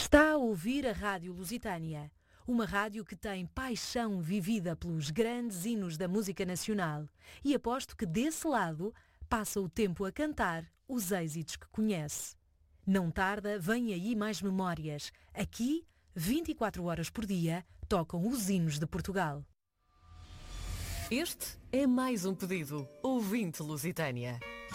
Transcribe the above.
Está a ouvir a Rádio Lusitânia, uma rádio que tem paixão vivida pelos grandes hinos da música nacional, e aposto que desse lado passa o tempo a cantar os êxitos que conhece. Não tarda, vem aí mais memórias. Aqui, 24 horas por dia, tocam os hinos de Portugal. Este é mais um pedido. Ouvinte Lusitânia.